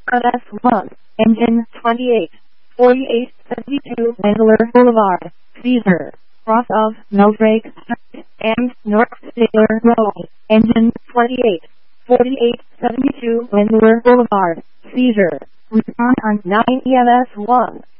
RS1, engine 28, 4872 Wendler Boulevard, Caesar, cross of Milldrake Street and North Taylor Road, engine 28, 4872 Wendler Boulevard, Caesar, respond on 9 EMS 1.